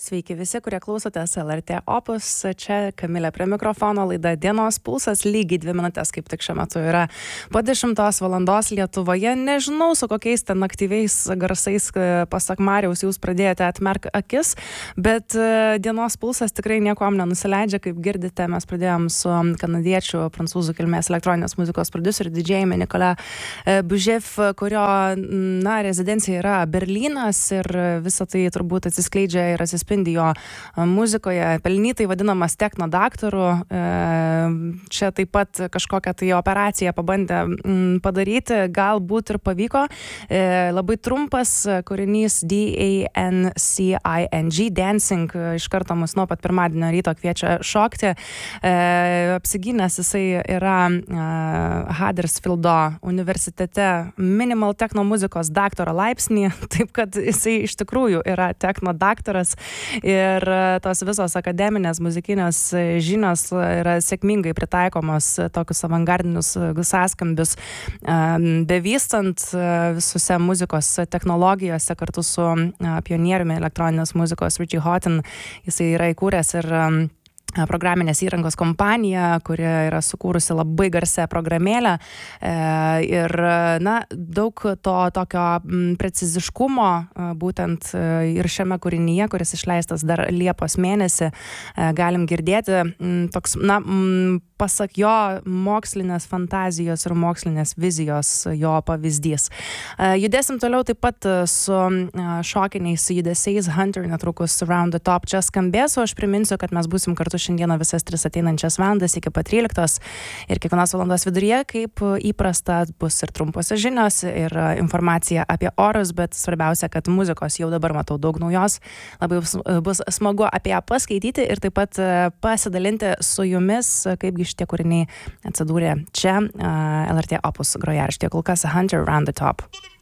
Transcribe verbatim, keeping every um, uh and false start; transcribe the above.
Sveiki visi, kurie klausotės L R T Opus. Čia Kamilė prie mikrofono, laida Dienos pulsas, lygiai dvi minutės, kaip tik šiuo metu yra po dešimtos valandos Lietuvoje. Nežinau, su kokiais ten aktyviais garsais, pasak Mariaus, jūs pradėjote atmerk akis, bet Dienos pulsas tikrai niekom nenusileidžia. Kaip girdite, mes pradėjom su kanadiečių prancūzų kilmės elektroninės muzikos prodiuseriu didžėjumi Nikola Bužev, kurio na, rezidencija yra Berlynas ir visą tai turbūt atsiskleidžia ir atsispindi jo muzikoje. Pelnytai vadinamas techno daktaru. Čia taip pat kažkokią tai operaciją pabandė padaryti, galbūt ir pavyko. Labai trumpas kūrinys D A N C I N G, Dancing, iš karto mus nuo pat pirmadienio ryto kviečia šokti. Apsigynęs jisai yra Huddersfieldo universitete minimal techno muzikos daktaro laipsnį, taip kad jisai iš tikrųjų yra techno daktaras ir tos visos akademinės muzikinės žinios yra sėkmingai pritaikomos tokius avangardinius sąskambius bevystant visose muzikos technologijose kartu su pionieriumi elektroninės muzikos Richie Houghton. Jisai yra įkūręs ir programinės įrangos kompanija, kuri yra sukūrusi labai garsę programėlę ir na, daug to tokio preciziškumo būtent ir šiame kūrinyje, kuris išleistas dar Liepos mėnesį, galim girdėti toks, na, pasak jo, mokslinės fantazijos ir mokslinės vizijos jo pavyzdys. Judėsim toliau taip pat su šokiniais judesiais. Hunter netrukus Round the Top čia skambės, o aš priminsiu, kad mes būsim kartu šiandieną visas tris ateinančias valandas iki pat tryliktos ir kiekvienos valandos viduryje, kaip įprasta, bus ir trumpos žinios ir informacija apie orus, bet svarbiausia, kad muzikos jau dabar matau daug naujos. Labai bus smagu apie ją paskaityti ir taip pat pasidalinti su jumis, kaipgi šitie kūriniai atsidūrė čia L R T Opus grojaraštyje. Kol kas Hunter Round the Top.